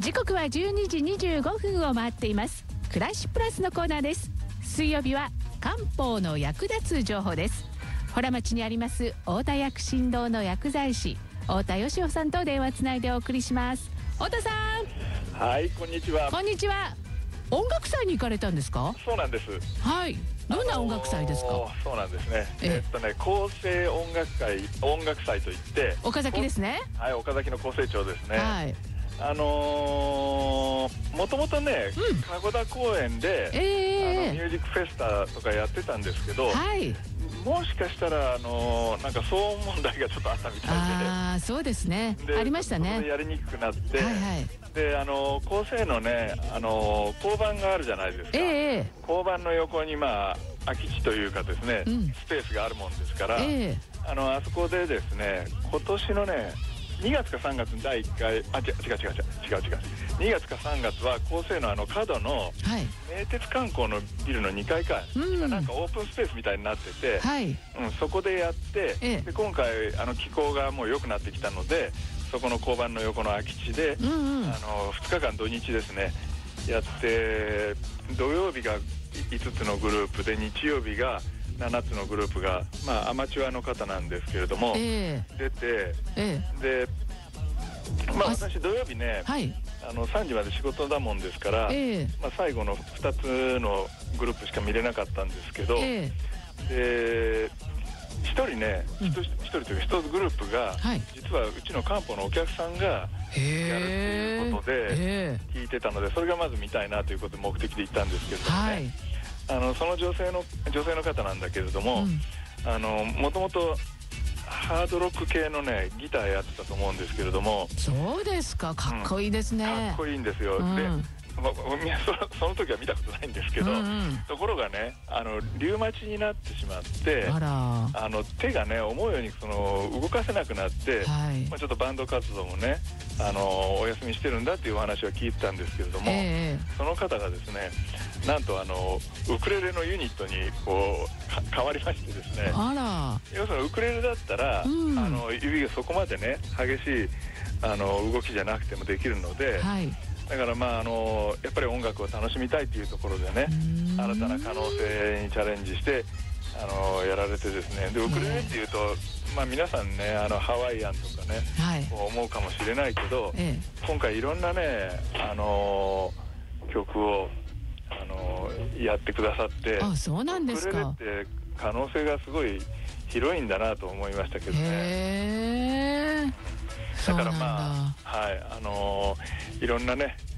時刻は12時25分を回っています。暮らしプラスのコーナーです。水曜日は漢方の役立つ情報です。洞町にあります太田薬神堂の薬剤師太田義夫さんと電話つないでお送りします。太田さん。 はい、こんにちは。 こんにちは。音楽祭に行かれたんですか？ そうなんです。 はい。どんな音楽祭ですか？ そうなんですね。厚生音楽祭といって岡崎ですね。 はい、岡崎の厚生町ですね。 はい。 もともとね、神田公園で、ミュージックフェスタとかやってたんですけど、 はい、 もしかしたらなんか騒音問題がちょっとあったみたいで、 ああ、そうですね。ありましたね。 それでやりにくくなって、 はいはい、 で厚生のね交番があるじゃないですか。交番の横に空き地というかですね、スペースがあるもんですから、あそこでですね、今年のね2月か3月に第1回違う2月か3月は厚生の角の名鉄観光のビルの2階か、今なんかオープンスペースみたいになってて、そこでやって、で今回気候がもう良くなってきたので、そこの交番の横の空き地で、2日間土日ですねやって、土曜日が5つのグループで、日曜日が7つのグループが、アマチュアの方なんですけれども、出て、で、私土曜日ね、3時まで仕事だもんですから、最後の2つのグループしか見れなかったんですけど、で1人ね、1人というか1つグループが、実はうちの漢方のお客さんがやるということで聞いてたので、それがまず見たいなということで目的で行ったんですけれどもね、その女性の方なんだけれども、もともとハードロック系のねギターやってたと思うんですけれども。 そうですか。かっこいいですね。 かっこいいんですよ。でその時は見たことないんですけど、ところがねリウマチになってしまって、手がね思うように動かせなくなって、ちょっとバンド活動もねお休みしてるんだっていうお話は聞いてたんですけれども、その方がですね、なんとウクレレのユニットに変わりましてですね、要するにウクレレだったら、指がそこまでね激しい動きじゃなくてもできるので、だからやっぱり音楽を楽しみたいというところでね、新たな可能性にチャレンジしてやられてですね、でウクレレっていうと、皆さんねハワイアンとかね、思うかもしれないけど、今回いろんなね曲をやってくださって、 そうなんですか。 ウクレレって可能性がすごい広いんだなと思いましたけどね。だからいろんなね